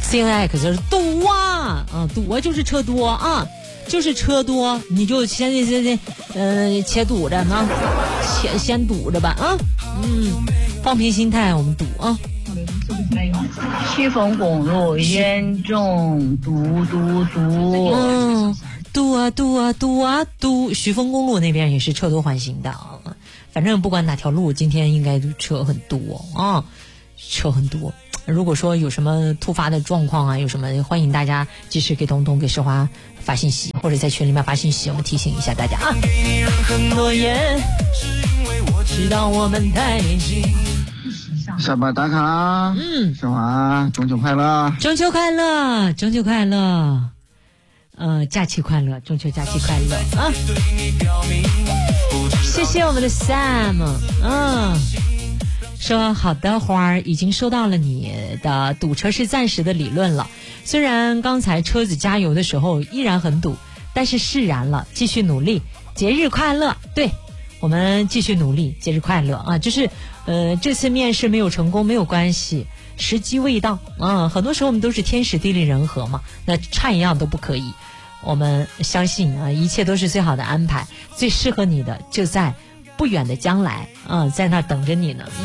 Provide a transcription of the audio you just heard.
现在可就是堵啊，堵啊就是车多啊，就是车多，你就先且堵着呢，先堵着吧啊，放平心态，我们堵啊。 徐汾公路严重堵， 堵，徐汾公路那边也是车多缓行的啊。反正不管哪条路，今天应该车很多啊，车很多。如果说有什么突发的状况啊，有什么欢迎大家及时给东东给世华发信息，或者在群里面发信息，我们提醒一下大家啊。直到我们太年轻。 下班打卡，世华，中秋快乐！ 中秋快乐！中秋快乐！假期快乐，中秋假期快乐啊！谢谢我们的 Sam， 说好的花儿已经收到了你的堵车是暂时的理论了，虽然刚才车子加油的时候依然很堵，但是释然了，继续努力，节日快乐！对，我们继续努力，节日快乐啊！就是这次面试没有成功没有关系，时机未到啊，很多时候我们都是天时地利人和嘛，那差一样都不可以。我们相信啊，一切都是最好的安排，最适合你的就在不远的将来啊，在那等着你呢。